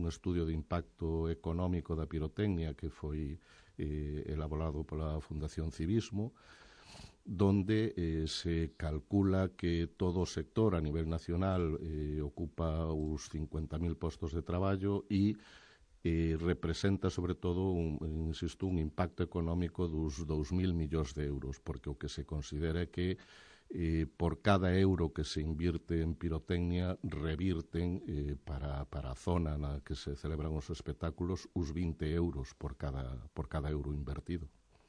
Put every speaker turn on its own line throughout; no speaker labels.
estudio de impacto económico da pirotecnia que foi elaborado pola Fundación Civismo, donde se calcula que todo o sector a nivel nacional ocupa os 50.000 postos de traballo e representa sobre todo un impacto económico dos 2.000 millóns de euros, porque o que se considera é que por cada euro que se invirte en pirotecnia revirten para a zona na que se celebran os espectáculos os 20 euros por cada euro invertido.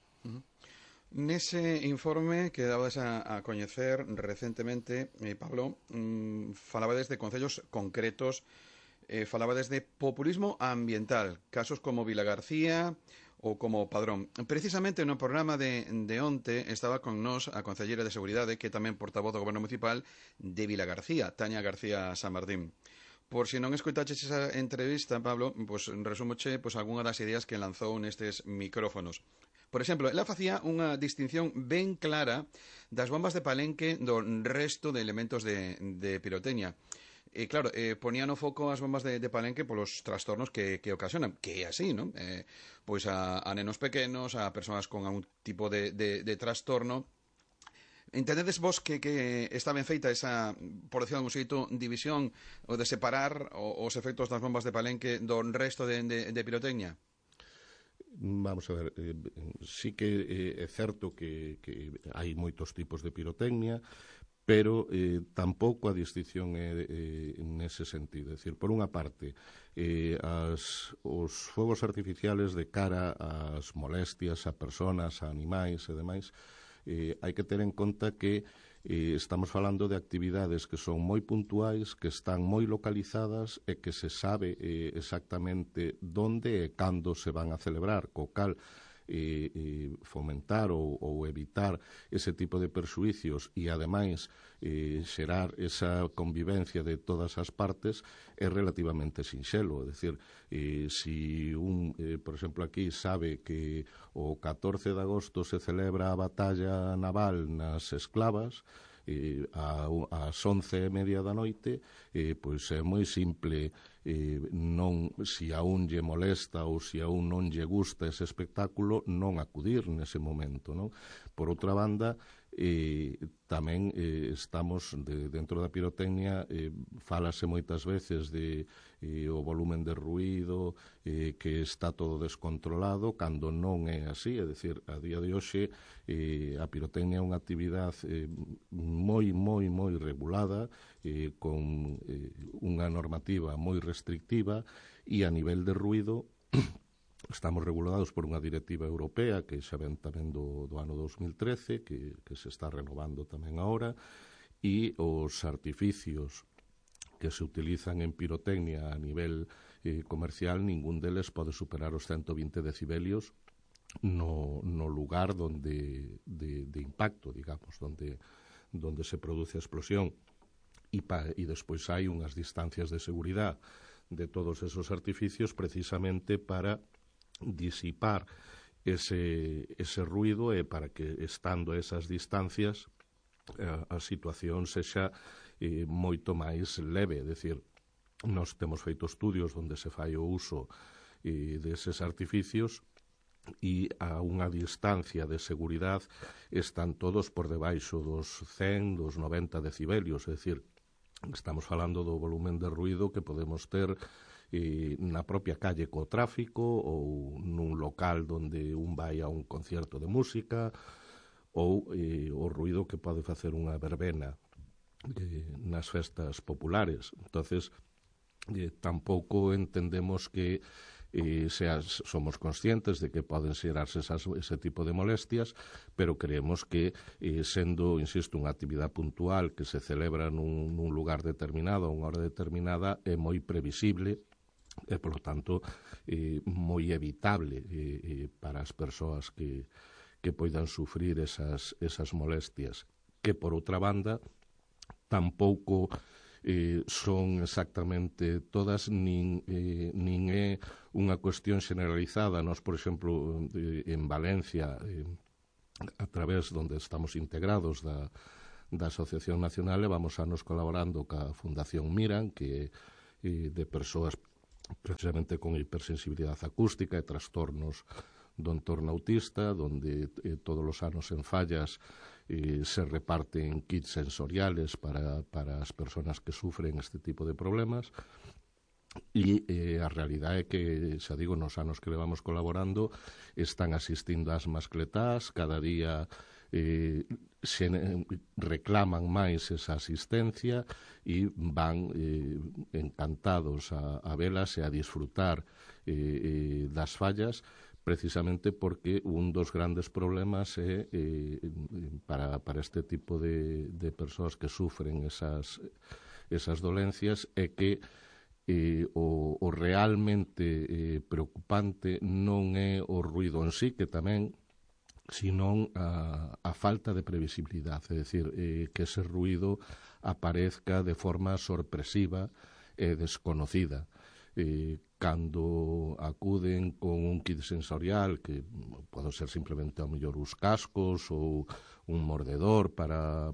Nese informe que dabades a coñecer recentemente, Pablo, falabades de concellos concretos, falabades de populismo ambiental, casos como Vilagarcía ou como Padrón. Precisamente no programa de onte estaba con nós a concelleira de Seguridade, que é tamén portavoz do Goberno Municipal de Vilagarcía, Tania García San Martín. Por se non escoitaches esa entrevista, Pablo, pues resúmoche algunha das ideas que lanzou nestes micrófonos. Por exemplo, ela facía unha distinción ben clara das bombas de palenque do resto de elementos de pirotecnia. E claro, ponía no foco as bombas de palenque polos trastornos que ocasionan, que é así, non? Pois a nenos pequenos, a persoas con algún tipo de trastorno. Entendedes vos que está ben feita esa, por decirlo de algún xeito, división ou de separar os efectos das bombas de palenque do resto de pirotecnia?
Vamos a ver, sí que é certo que hai moitos tipos de pirotecnia, pero tampouco a distinción é nese sentido. É dicir, por unha parte, os fogos artificiales de cara ás molestias a persoas, a animais e demais, hai que ter en conta que estamos falando de actividades que son moi puntuais, que están moi localizadas e que se sabe exactamente onde e cando se van a celebrar, co cal fomentar ou evitar ese tipo de perxuicios e, ademais, xerar esa convivencia de todas as partes é relativamente sinxelo. É dicir, si por exemplo, aquí sabe que o 14 de agosto se celebra a batalla naval nas Esclavas, ás 11:30 da noite, pois é moi simple, non, si a un lle molesta ou si a un non lle gusta ese espectáculo, non acudir nese momento, non? Por outra banda, tamén estamos dentro da pirotecnia, fálase moitas veces de o volumen de ruído, que está todo descontrolado, cando non é así. É dicir, a día de hoxe a pirotecnia é unha actividade moi regulada, con unha normativa moi restrictiva, e a nivel de ruído estamos regulados por unha directiva europea que xa ven tamén do ano 2013, que se está renovando tamén agora, e os artificios que se utilizan en pirotecnia a nivel comercial, ningún deles pode superar os 120 decibelios no lugar de impacto, digamos, donde se produce a explosión. E despois hai unhas distancias de seguridade de todos esos artificios precisamente para disipar ese ruido e para que, estando a esas distancias, a situación sexa moito máis leve. É dicir, nós temos feito estudios onde se fai o uso deses artificios e a unha distancia de seguridade están todos por debaixo dos 100, dos 90 decibelios. É dicir, estamos falando do volumen de ruido que podemos ter na propia calle co tráfico, ou nun local donde un vai a un concierto de música, ou o ruido que pode facer unha verbena nas festas populares. Entonces, tampouco entendemos que somos conscientes de que poden xerarse ese tipo de molestias, pero creemos que, sendo, insisto, unha actividade puntual que se celebra nun lugar determinado a unha hora determinada, é moi previsible e, polo tanto, moi evitable para as persoas que poidan sufrir esas molestias, que, por outra banda, tampouco son exactamente todas, nin é unha cuestión generalizada. Nós, por exemplo, en Valencia, a través donde estamos integrados da Asociación Nacional, vamos anos colaborando ca Fundación Miran, que é de persoas precisamente con hipersensibilidade acústica e trastornos do entorno autista, donde todos os anos en Fallas se reparten kits sensoriales para as persoas que sufren este tipo de problemas. E a realidade é que, xa digo, nos anos que levamos colaborando están asistindo ás mascletás, cada día se reclaman máis esa asistencia e van encantados a velas e a disfrutar das fallas, precisamente porque un dos grandes problemas é para este tipo de persoas que sufren esas dolencias é que o realmente preocupante non é o ruido en sí, que tamén, senón a falta de previsibilidade, é dicir, que ese ruido aparezca de forma sorpresiva e desconocida. Cando acuden con un kit sensorial, que pode ser simplemente ao mellor os cascos ou un mordedor para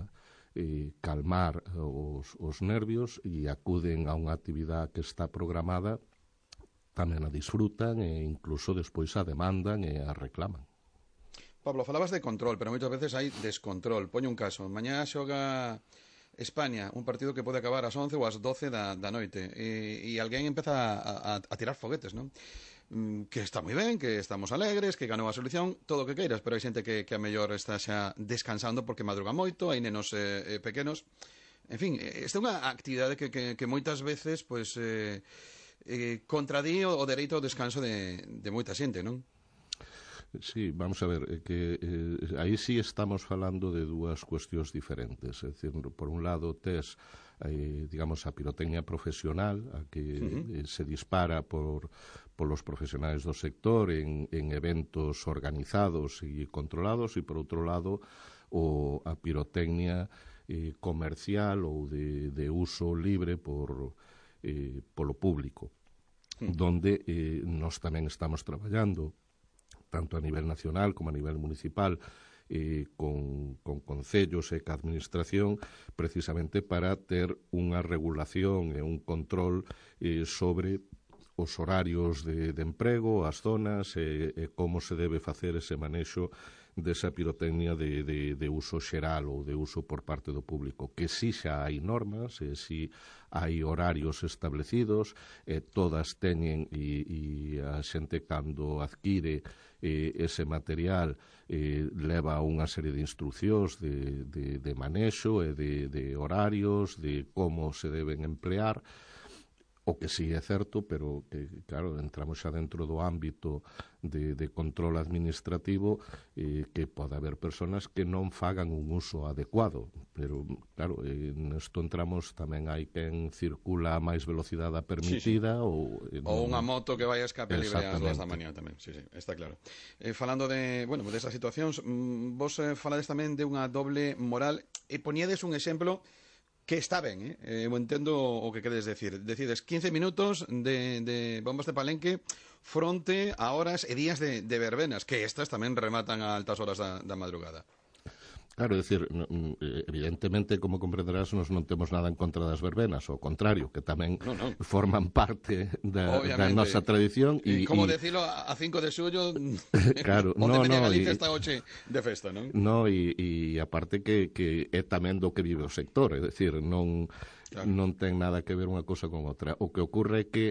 calmar os nervios, e acuden a unha actividade que está programada, tamén a disfrutan e incluso despois a demandan e a reclaman.
Pablo, falabas de control, pero moitas veces hai descontrol. Poño un caso, mañá xoga España, un partido que pode acabar ás 11 ou ás 12 da noite, e alguén empeza a tirar foguetes, non? Que está moi ben, que estamos alegres, que ganou a selección, todo o que queiras, pero hai xente que a mellor está xa descansando porque madruga moito, hai nenos pequenos. En fin, esta é unha actividade que moitas veces pois contradí o dereito ao descanso de moita xente, non?
Sí, vamos a ver, que aí sí estamos falando de dúas cuestións diferentes. É dicir, por un lado, tes digamos, a pirotecnia profesional, a que se dispara polos profesionais do sector en eventos organizados e controlados, e por outro lado a pirotecnia comercial ou de uso libre polo público, donde nós tamén estamos traballando tanto a nivel nacional como a nivel municipal, con concellos e ca administración, precisamente para ter unha regulación e un control sobre os horarios de emprego, as zonas e como se debe facer ese manexo desa pirotecnia de uso xeral ou de uso por parte do público, que si xa hai normas, si hai horarios establecidos, todas teñen, e a xente cando adquire ese material leva unha serie de instruccións de manexo e de horarios, de como se deben emplear. O que sí é certo, pero que, claro, entramos xa dentro do ámbito de control administrativo, que pode haber personas que non fagan un uso adecuado, pero, claro, nesto entramos, tamén hai quen circula a máis velocidade a permitida,
ou unha moto que vai a escape libre ás 2 da mañá tamén, sí, está claro. Falando desas situacións, vos falades tamén de unha doble moral, e poñedes un exemplo que está ben, eu entendo o que queres decir. Decides 15 minutos de bombas de palenque fronte a horas e días de verbenas, que estas tamén rematan a altas horas da madrugada.
Claro, é dicir, evidentemente, como comprenderás, nos non temos nada en contra das verbenas, ao contrario, que tamén forman parte da nosa tradición.
E como decilo, a 5 de xullo,
claro,
onde venía Galicia esta hoxe de festa, non?
No, e aparte que é tamén do que vive o sector, é dicir, non ten nada que ver unha cosa con outra. O que ocorre é que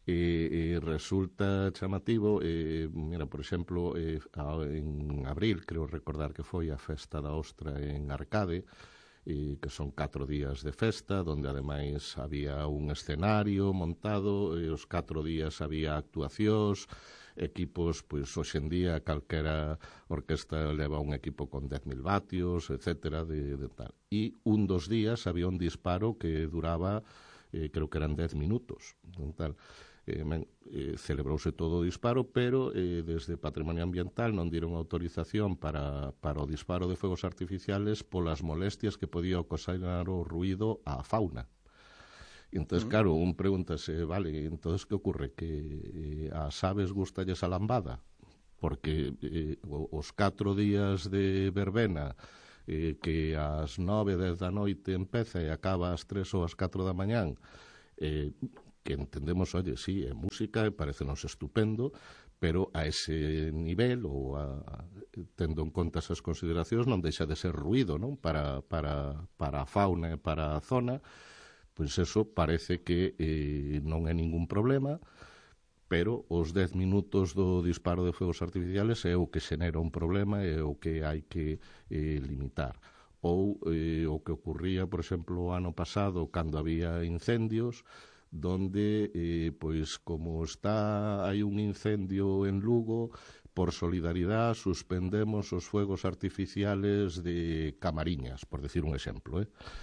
resulta chamativo, mira, por exemplo, en abril, creo recordar que foi a festa da Ostra en Arcade, que son 4 días de festa, donde ademais había un escenario montado, e os 4 días había actuacións, equipos, pois hoxe en día calquera orquesta leva un equipo con 10.000 vatios, etcétera, de tal. E un dos días había un disparo que duraba, creo que eran 10 minutos, tal. Celebrouse todo o disparo, pero desde Patrimonio Ambiental non dieron autorización para o disparo de fogos artificiales polas molestias que podía ocasionar o ruído á fauna. E entón, claro, un pregúntase, vale, entón que ocurre? Que ás aves gustalles a lambada? Porque os 4 días de verbena, que ás 9, 10 da noite empeza e acaba ás 3 ou ás 4 da mañán, que entendemos, oye, sí, é música e parecenos estupendo, pero a ese nivel ou tendo en conta esas consideracións non deixa de ser ruído, non? Para a fauna e para a zona, pois eso parece que non é ningún problema, pero os 10 minutos do disparo de fogos artificiales é o que xenera un problema e o que hai que limitar. Ou o que ocurría, por exemplo, o ano pasado, cando había incendios, donde, pois, como hai un incendio en Lugo, por solidaridade suspendemos os fuegos artificiales de Camariñas, por decir un exemplo,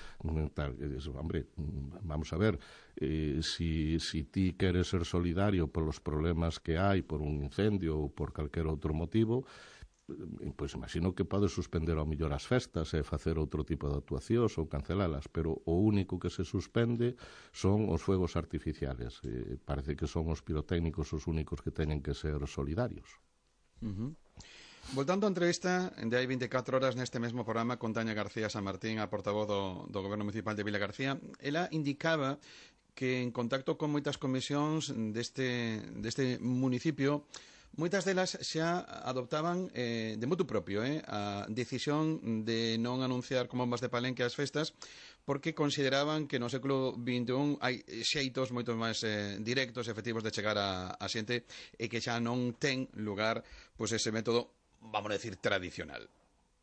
hombre, vamos a ver, si ti queres ser solidario polos problemas que hai por un incendio ou por calquer outro motivo, pois imagino que podes suspender ao mellor as festas e facer outro tipo de actuacións ou cancelalas, pero o único que se suspende son os fuegos artificiales. Parece que son os pirotécnicos os únicos que teñen que ser solidarios.
Voltando á entrevista de hai 24 horas neste mesmo programa con Tania García San Martín, a portavoz do Goberno Municipal de Vilagarcía, ela indicaba que en contacto con moitas comisións deste municipio, moitas delas xa adoptaban de motu propio a decisión de non anunciar con bombas de palenque as festas, porque consideraban que no século XXI hai xeitos moito máis directos e efectivos de chegar a xente e que xa non ten lugar pois ese método, vamos a decir, tradicional.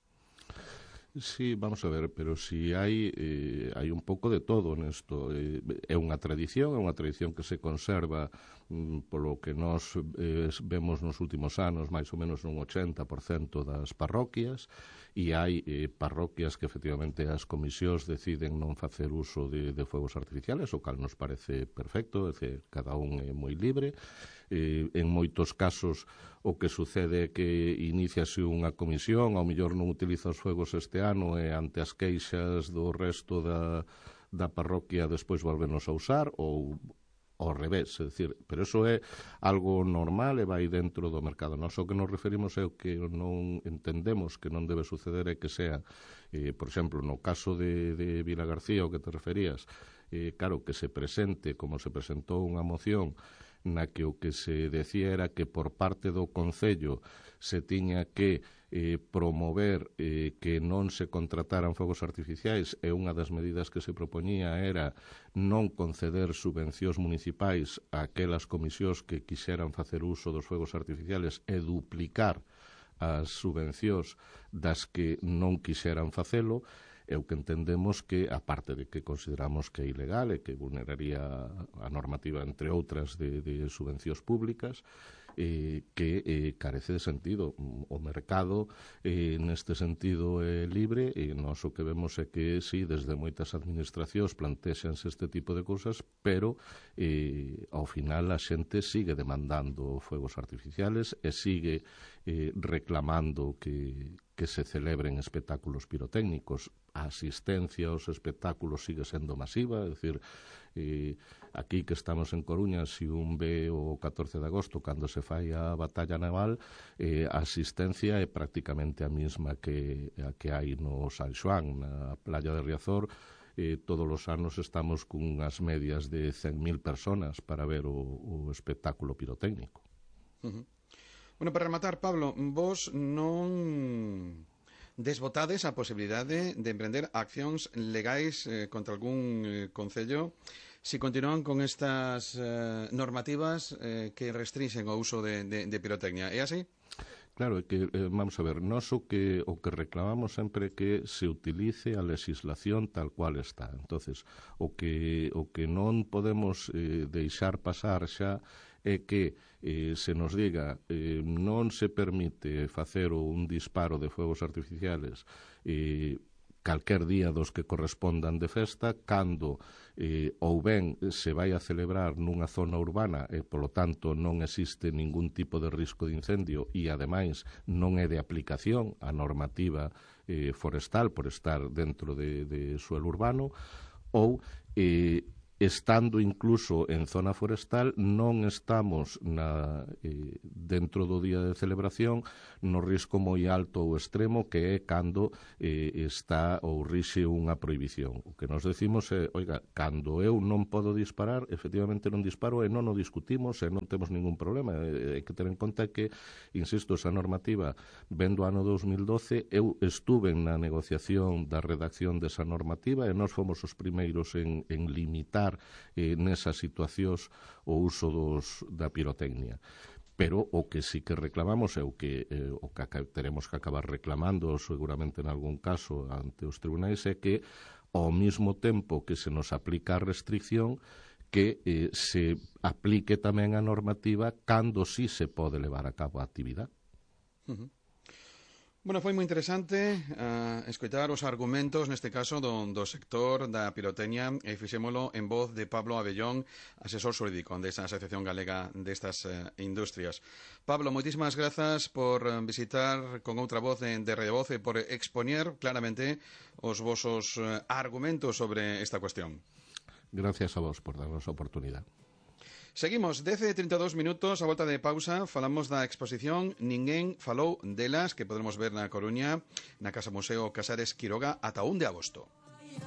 Sí, vamos a ver, pero si hai un pouco de todo nesto. É unha tradición que se conserva polo que nós vemos nos últimos anos, máis ou menos un 80% das parroquias, e hai parroquias que efectivamente as comisións deciden non facer uso de fuegos artificiales, o cal nos parece perfecto, é dicir, cada un é moi libre. En moitos casos o que sucede é que iniciase unha comisión, ao mellor non utiliza os fuegos este ano e ante as queixas do resto da parroquia despois volvenos a usar, ou ao revés, é dicir, pero eso é algo normal e vai dentro do mercado. Nós o que nos referimos é o que non entendemos que non debe suceder é que sea, por exemplo, no caso de Vilagarcía, o que te referías, claro, que se presente, como se presentou unha moción na que o que se decía era que por parte do Concello se tiña que promover que non se contrataran fogos artificiais, e unha das medidas que se propoñía era non conceder subvencións municipais a aquelas comisións que quixeran facer uso dos fogos artificiales e duplicar as subvencións das que non quixeran facelo. É o que entendemos que, aparte de que consideramos que é ilegal e que vulneraría a normativa, entre outras, de subvencións públicas, que carece de sentido. O mercado, neste sentido, é libre, e nós o que vemos é que, sí, desde moitas administracións plantexanse este tipo de cousas, pero ao final a xente sigue demandando fuegos artificiales e sigue reclamando que se celebren espectáculos pirotécnicos. A asistencia aos espectáculos sigue sendo masiva, é dicir, aquí que estamos en Coruña, se un ve o 14 de agosto, cando se fai a batalla naval, a asistencia é prácticamente a mesma que hai no San Xoán, na playa de Riazor. Todos os anos estamos cunhas medias de 100.000 personas para ver o espectáculo pirotécnico.
Bueno, para rematar, Pablo, vos non desbotades a posibilidade de emprender accións legais contra algún concello si continúan con estas normativas que restringen o uso de pirotecnia. É así?
Claro, é que, vamos a ver, nós o que reclamamos sempre é que se utilice a legislación tal cual está. Entonces, o que non podemos deixar pasar xa é que se nos diga non se permite facer un disparo de fuegos artificiales calquer día dos que correspondan de festa, cando ou ben se vai a celebrar nunha zona urbana e, polo tanto, non existe ningún tipo de risco de incendio e, ademais, non é de aplicación a normativa forestal por estar dentro de suelo urbano, ou estando incluso en zona forestal, non estamos dentro do día de celebración no risco moi alto ou extremo, que é cando está ou rixe unha prohibición. O que nos decimos é, oiga, cando eu non podo disparar, efectivamente non disparo e non o discutimos e non temos ningún problema. Hai que ter en conta que, insisto, esa normativa ven do ano 2012, eu estuve na negociación da redacción desa normativa e nós fomos os primeiros en limitar nesas situacións o uso da pirotecnia. Pero o que sí que reclamamos é o que teremos que acabar reclamando seguramente en algún caso ante os tribunais, é que ao mesmo tempo que se nos aplica a restricción, que se aplique tamén a normativa cando sí se pode levar a cabo a actividade.
Bueno, foi moi interesante escoitar os argumentos, neste caso, do sector da pirotecnia, e fixémolo en voz de Pablo Abellón, asesor xurídico desa Asociación Galega destas industrias. Pablo, moitísimas grazas por visitar con outra voz de Radio Voz e por expoñer claramente os vosos argumentos sobre esta cuestión.
Gracias a vos por darnos a oportunidade.
Seguimos, 10:32 minutos, a volta de pausa, falamos da exposición Ninguén falou delas, que podremos ver na Coruña, na Casa Museo Casares Quiroga, ata 1 de agosto.